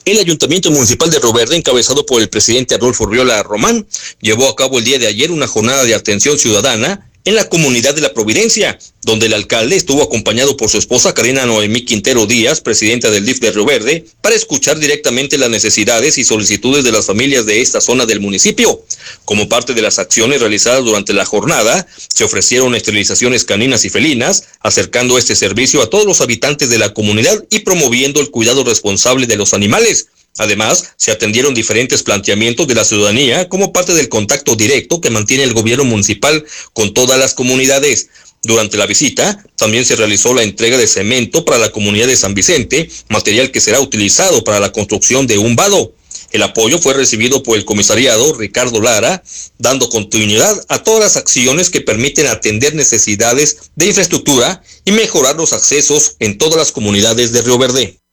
El Ayuntamiento Municipal de Río Verde, encabezado por el presidente Adolfo Riola Román, llevó a cabo el día de ayer una jornada de atención ciudadana en la comunidad de La Providencia, donde el alcalde estuvo acompañado por su esposa Karina Noemí Quintero Díaz, presidenta del DIF de Río Verde, para escuchar directamente las necesidades y solicitudes de las familias de esta zona del municipio. Como parte de las acciones realizadas durante la jornada, se ofrecieron esterilizaciones caninas y felinas, acercando este servicio a todos los habitantes de la comunidad y promoviendo el cuidado responsable de los animales. Además, se atendieron diferentes planteamientos de la ciudadanía como parte del contacto directo que mantiene el gobierno municipal con todas las comunidades. Durante la visita, también se realizó la entrega de cemento para la comunidad de San Vicente, material que será utilizado para la construcción de un vado. El apoyo fue recibido por el comisariado Ricardo Lara, dando continuidad a todas las acciones que permiten atender necesidades de infraestructura y mejorar los accesos en todas las comunidades de Río Verde.